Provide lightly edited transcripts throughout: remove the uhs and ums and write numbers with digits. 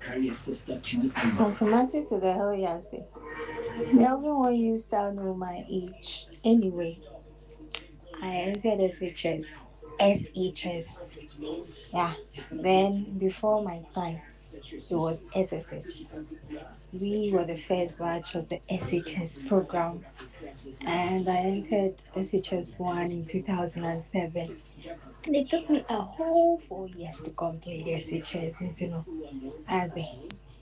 From Kumasi to the hell, Yasi. Everyone used to know my age. Anyway, I entered SHS. SHS. Yeah. Then before my time, it was SSS. We were the first batch of the SHS program, and I entered SHS 1 in 2007. And it took me a whole 4 years to complete SHS, as a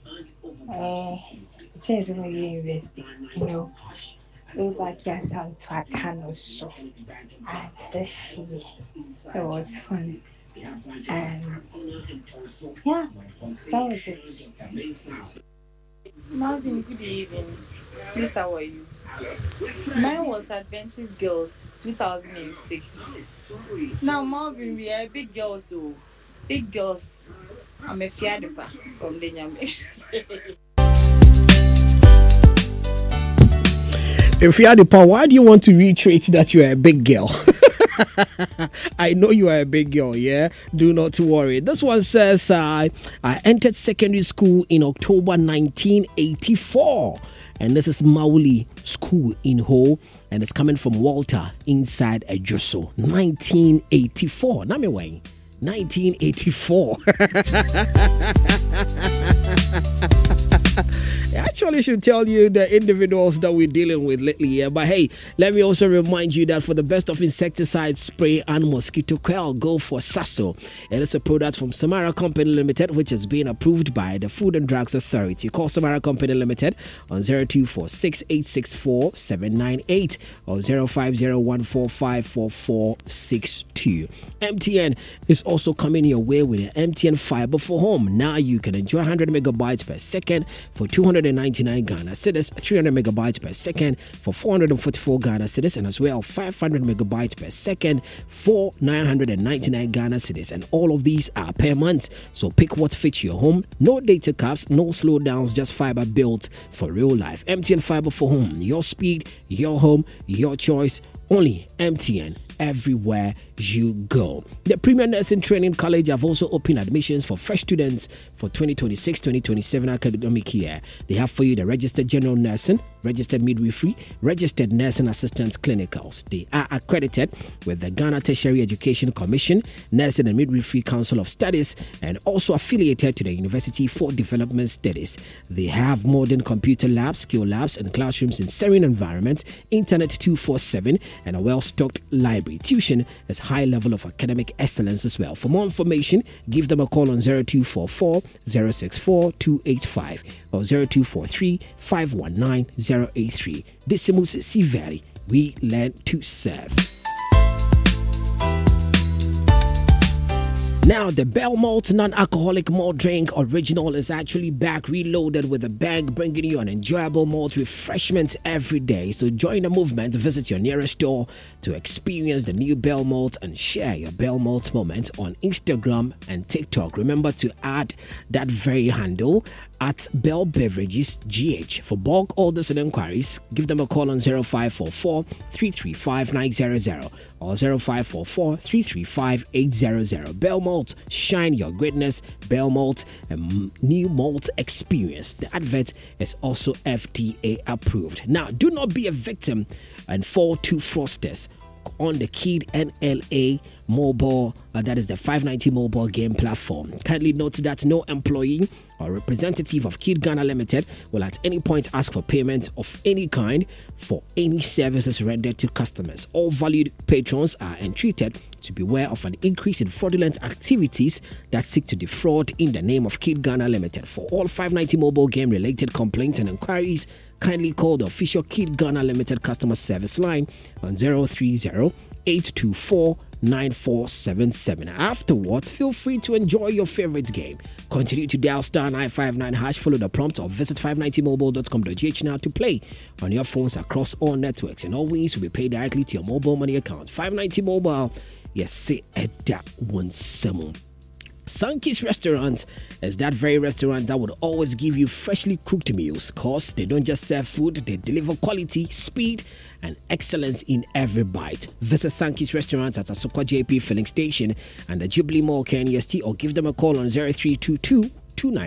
SHS in university, way back here, some to attend or so. And this year, it was fun. And yeah, that was it. Marvin, good evening. Please, how are you? Mine was Adventist Girls 2006. Now, Marvin, we are big girls, so big girls. I'm a Fiadeva from the Nyame. If you had the power, why do you want to reiterate that you are a big girl? I know you are a big girl, yeah? Do not worry. This one says, I entered secondary school in October 1984. And this is Mauli School in Ho. And it's coming from Walter inside Ejoso. 1984. Namiway. 1984. I actually should tell you the individuals that we're dealing with lately here. But hey, let me also remind you that for the best of insecticide spray and mosquito coil, go for Sasso. It is a product from Samara Company Limited, which has been approved by the Food and Drugs Authority. Call Samara Company Limited on 0246864798 or 0501454462. MTN is also coming your way with the MTN Fiber for Home. Now you can enjoy 100 megabytes per second for 299 Ghana cedis, 300 megabytes per second for 444 Ghana cedis, and as well 500 megabytes per second for 999 Ghana cedis. And all of these are per month. So pick what fits your home. No data caps, no slowdowns, just fiber built for real life. MTN Fiber for Home. Your speed, your home, your choice. Only MTN. Everywhere you go. The Premier Nursing Training College have also opened admissions for fresh students for 2026-2027 academic year. They have for you the registered general nursing, registered midwifery, registered nursing assistants clinicals. They are accredited with the Ghana Tertiary Education Commission, Nursing and Midwifery Council of Studies, and also affiliated to the University for Development Studies. They have modern computer labs, skill labs, and classrooms in serene environments, internet 247, and a well-stocked library. Tuition is high level of academic excellence as well. For more information, give them a call on 0244 064 285 or 0243 519 083. Decimus Siveri, we learn to serve. Now, the Belmalt non-alcoholic malt drink original is actually back reloaded with a bang, bringing you an enjoyable malt refreshment every day. So join the movement, visit your nearest store to experience the new Belmalt and share your Belmalt moment on Instagram and TikTok. Remember to add that very handle at Bell Beverages GH. For bulk orders and inquiries, give them a call on 0544 335 900 or 0544 335 800. Belmalt, shine your greatness. Belmalt, a new malt experience. The advert is also FDA approved. Now, do not be a victim and fall to fraudsters on the Kid NLA mobile, that is the 590 mobile game platform. Kindly note that no employee or representative of Kid Ghana Limited will at any point ask for payment of any kind for any services rendered to customers. All valued patrons are entreated to beware of an increase in fraudulent activities that seek to defraud in the name of Kid Ghana Limited. For all 590 mobile game related complaints and inquiries, kindly call the official Kid Ghana Limited customer service line on 030-824-9477. Afterwards, feel free to enjoy your favorite game. Continue to dial star 959 hash, follow the prompt, or visit 590mobile.com.gh now to play on your phones across all networks, and all wins will be paid directly to your mobile money account. 590 mobile, yes, say that one some. Sankey's Restaurant is that very restaurant that would always give you freshly cooked meals, cause they don't just serve food, they deliver quality, speed, and excellence in every bite. Visit Sankey's Restaurant at Asokwa JP Filling Station and the Jubilee Mall KNST, or give them a call on 0322 29